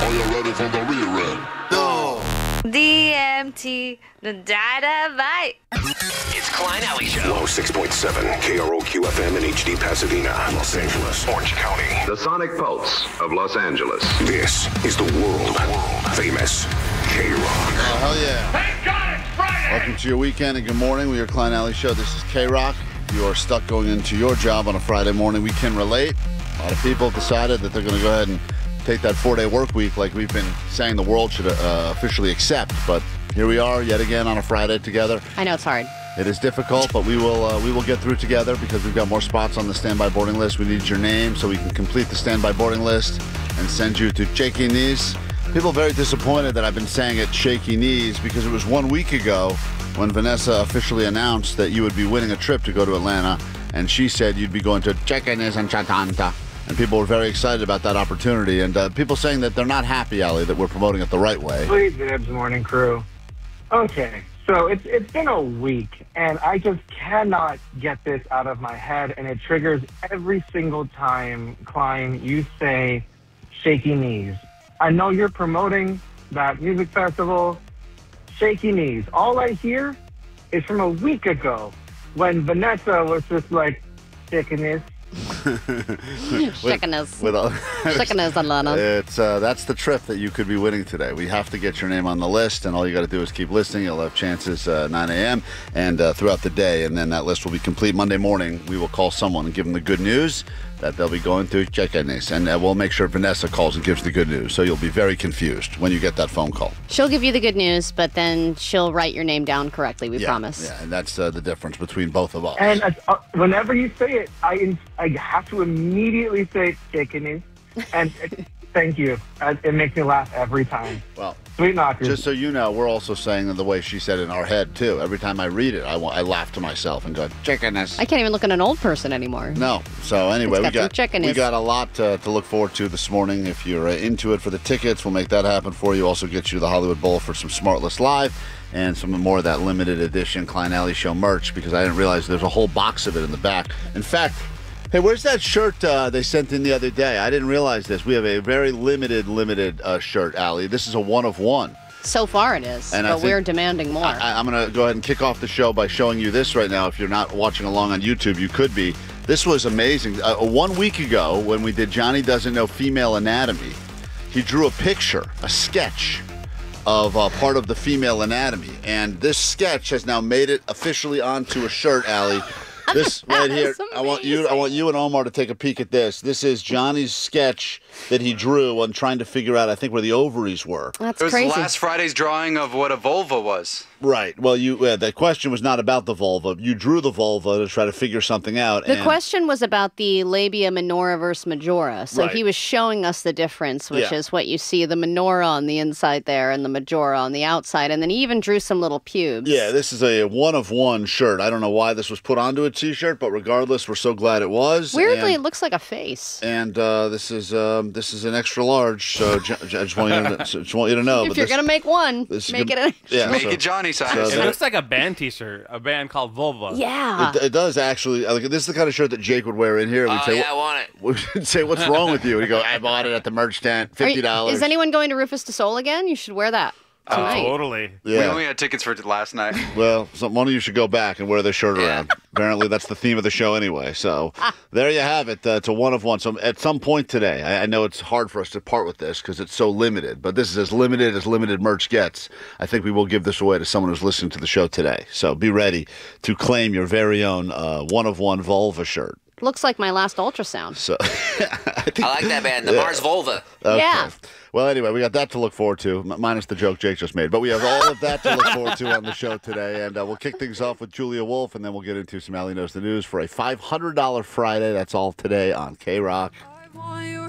Are you ready for the rear-end? No. DMT, the dynamite. It's Klein Alley Show. 106.7 KROQ-FM in HD Pasadena, Los Angeles, Orange County. The Sonic Pulse of Los Angeles. This is the world-famous K-Rock. Oh, hell yeah. Thank God it's Friday! Welcome to your weekend and good morning. We are Klein Alley Show. This is K-Rock. If you are stuck going into your job on a Friday morning, we can relate. A lot of people have decided that they're going to go ahead and take that 4-day work week like we've been saying the world should officially accept. But here we are yet again on a Friday together. I know it's hard. It is difficult, but we will get through together because we've got more spots on the standby boarding list. We need your name so we can complete the standby boarding list and send you to Shaky Knees. People are very disappointed that I've been saying it Shaky Knees because it was 1 week ago when Vanessa officially announced that you would be winning a trip to go to Atlanta, and she said you'd be going to Shaky Knees and Chatanta. And people were very excited about that opportunity. And people saying that they're not happy, Allie, that we're promoting it the right way. Please, Dibs Morning Crew. Okay, so it's been a week, and I just cannot get this out of my head, and it triggers every single time, Klein, you say Shaky Knees. I know you're promoting that music festival, Shaky Knees. All I hear is from a week ago when Vanessa was just like, Shaky Knees. Chickeners. Chickeners, Atlanta. It's that's the trip that you could be winning today. We have to get your name on the list, and all you got to do is keep listening. You'll have chances 9 a.m. and throughout the day, and then that list will be complete Monday morning. We will call someone and give them the good news that they'll be going to Chickeners, and we'll make sure Vanessa calls and gives the good news. So you'll be very confused when you get that phone call. She'll give you the good news, but then she'll write your name down correctly. We promise. Yeah, and that's the difference between both of us. And whenever you say it, I have to immediately say Shaky Knees. And thank you. It makes me laugh every time. Well, Sweet knockers. just so you know, we're also saying the way she said it in our head, too. Every time I read it, I laugh to myself and go, Chickeners. I can't even look at an old person anymore. No. So anyway, It's got some we chickeners. got a lot to look forward to this morning. If you're into it for the tickets, we'll make that happen for you. Also get you to the Hollywood Bowl for some Smartless Live and some more of that limited edition Klein Alley Show merch because I didn't realize there's a whole box of it in the back. In fact, hey, where's that shirt they sent in the other day? I didn't realize this. We have a very limited shirt, Allie. This is a one of one. So far it is, And but we're demanding more. I'm going to go ahead and kick off the show by showing you this right now. If you're not watching along on YouTube, you could be. This was amazing. 1 week ago, when we did Johnny Doesn't Know Female Anatomy, he drew a picture, a sketch of part of the female anatomy. And this sketch has now made it officially onto a shirt, Allie. This right here, I want you and Omar to take a peek at this. This is Johnny's sketch that he drew on trying to figure out, I think, where the ovaries were. That's It was crazy. last Friday's drawing of what a vulva was. Right. Well, the question was not about the vulva. You drew the vulva to try to figure something out. The question was about the labia minora versus majora. So Right. he was showing us the difference, which Yeah. is what you see, the minora on the inside there and the majora on the outside. And then he even drew some little pubes. Yeah, this is a one-of-one shirt. I don't know why this was put onto a T-shirt, but regardless, we're so glad it was. Weirdly, it And, looks like a face. and this is an extra large, so I just want you to know. If but you're this- going to make one, this is make gonna- it an Yeah, Make so- it Johnny size. so It that- looks like a band t-shirt, a band called Vulva. Yeah. It does actually. Like, this is the kind of shirt that Jake would wear in here. We'd say, I want it. We'd say, "What's wrong with you?" And he'd go, "I bought it at the merch tent, $50." Is anyone going to Rufus DeSoul again? You should wear that tonight. Totally. We Yeah. only had tickets for last night. Well, one of you should go back and wear this shirt around. Apparently, that's the theme of the show anyway. So there you have it. To one of one. So at some point today, I know it's hard for us to part with this because it's so limited, but this is as limited merch gets. I think we will give this away to someone who's listening to the show today. So be ready to claim your very own one of one vulva shirt. Looks like my last ultrasound. So I like that band, the Mars Vulva. Okay. Yeah. Well, anyway, we got that to look forward to, minus the joke Jake just made. But we have all of that to look forward to on the show today. And we'll kick things off with Julia Wolf, and then we'll get into some Allie Knows the News for a $500 Friday. That's all today on K-Rock.